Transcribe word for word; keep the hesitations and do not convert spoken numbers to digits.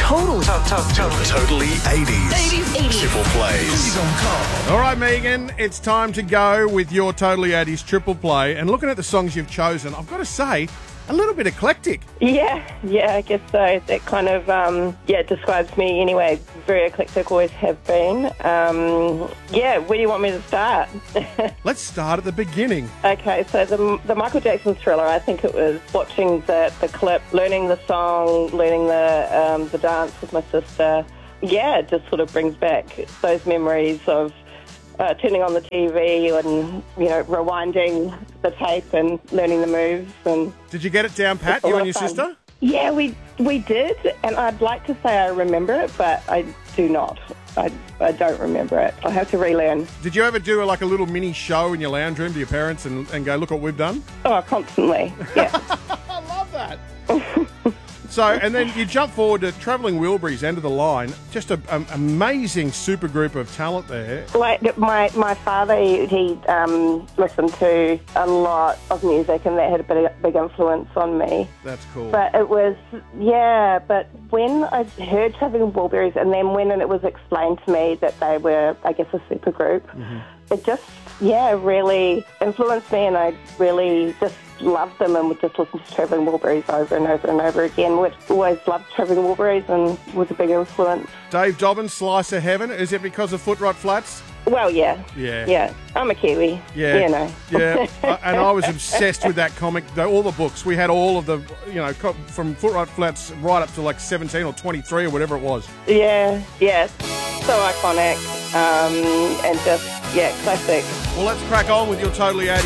Totally. To- to- to- Totally eighties. eighties, eighties. Triple plays. All right, Megan, it's time to go with your Totally eighties triple play. And looking at the songs you've chosen, I've got to say, a little bit eclectic. Yeah, yeah, I guess so. That kind of, um, yeah, describes me anyway. Very eclectic, always have been. Um, yeah, where do you want me to start? Let's start at the beginning. Okay, so the, the Michael Jackson Thriller, I think it was watching the, the clip, learning the song, learning the, um, the dance with my sister. Yeah, it just sort of brings back those memories of Uh, turning on the T V and, you know, rewinding the tape and learning the moves. And Did you get it down pat, It's a you lot and your of fun. sister? yeah, we we did, and I'd like to say I remember it, but I do not. I, I don't remember it. I have to relearn. Did you ever do like a little mini show in your lounge room to your parents and, and go, look what we've done? Oh, constantly. Yeah. I love that. So, and then you jump forward to Travelling Wilburys, End of the Line. Just an amazing super group of talent there. Like my my father, he, he um, listened to a lot of music, and that had a big, big influence on me. That's cool. But it was, yeah, but when I heard Travelling Wilburys, and then when it was explained to me that they were, I guess, a super group, Mm-hmm. it just, yeah, really influenced me, and I really just loved them and would just listen to Travelling Wilburys over and over and over again, which always loved Travelling Wilburys and was a big influence. Dave Dobbins, Slice of Heaven. Is it because of Foot Rot Flats? Well, yeah. Yeah. Yeah. I'm a Kiwi. Yeah. You know. Yeah. I- and I was obsessed with that comic. The- All the books. We had all of the, you know, co- from Foot Rot Flats right up to like seventeen or twenty-three or whatever it was. Yeah. Yeah. So iconic. Um, and just, yeah, classic. Well, let's crack on with your Totally eighties